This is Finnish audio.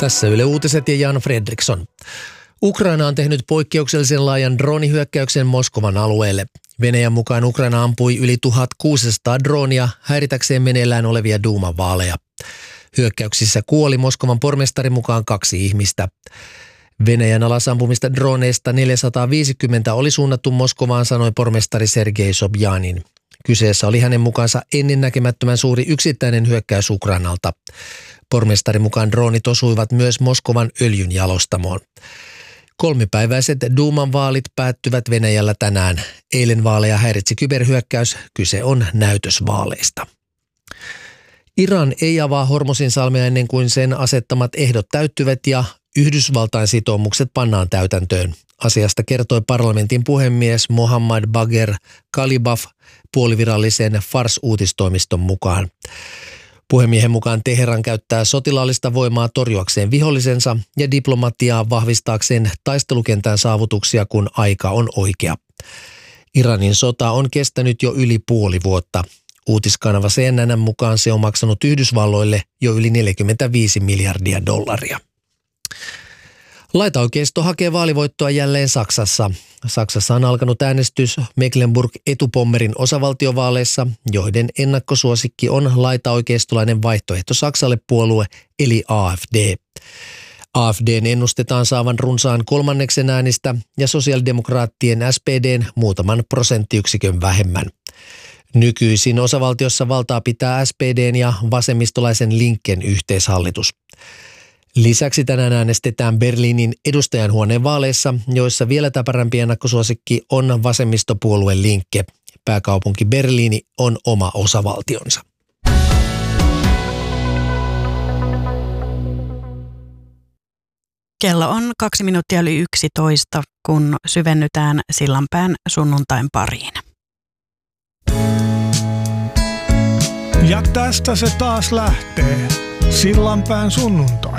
Tässä Yle Uutiset ja Jan Fredriksson. Ukraina on tehnyt poikkeuksellisen laajan droonihyökkäyksen Moskovan alueelle. Venäjän mukaan Ukraina ampui yli 1600 droonia häiritäkseen meneillään olevia Duuman vaaleja. Hyökkäyksissä kuoli Moskovan pormestarin mukaan 2 ihmistä. Venäjän alasampumista droneista 450 oli suunnattu Moskovaan, sanoi pormestari Sergei Sobjanin. Kyseessä oli hänen mukaansa ennennäkemättömän suuri yksittäinen hyökkäys Ukrainalta. Pormestarin mukaan droonit osuivat myös Moskovan öljynjalostamoon. 3-päiväiset Duuman vaalit päättyvät Venäjällä tänään. Eilen vaaleja häiritsi kyberhyökkäys. Kyse on näytösvaaleista. Iran ei avaa Hormuzinsalmea ennen kuin sen asettamat ehdot täyttyvät ja Yhdysvaltain sitoumukset pannaan täytäntöön. Asiasta kertoi parlamentin puhemies Mohammad Bagher Kalibaf puolivirallisen Fars-uutistoimiston mukaan. Puhemiehen mukaan Teheran käyttää sotilaallista voimaa torjuakseen vihollisensa ja diplomatiaa vahvistaakseen taistelukentän saavutuksia, kun aika on oikea. Iranin sota on kestänyt jo yli puoli vuotta. Uutiskanava CNN mukaan se on maksanut Yhdysvalloille jo yli $45 miljardia. Laitaoikeisto hakee vaalivoittoa jälleen Saksassa. Saksassa on alkanut äänestys Mecklenburg-Etupommerin osavaltiovaaleissa, joiden ennakkosuosikki on laitaoikeistolainen vaihtoehto Saksalle -puolue eli AfD. AfDn ennustetaan saavan runsaan 1/3 äänistä ja sosiaalidemokraattien SPDn muutaman prosenttiyksikön vähemmän. Nykyisin osavaltiossa valtaa pitää SPDn ja vasemmistolaisen Linken yhteishallitus. Lisäksi tänään äänestetään Berliinin edustajanhuoneen vaaleissa, joissa vielä täpärämpi ennakkosuosikki on vasemmistopuolue Linke. Pääkaupunki Berliini on oma osavaltionsa. Kello on 11:02, kun syvennytään Sillanpään sunnuntain pariin. Ja tästä se taas lähtee. Sillanpään sunnuntai.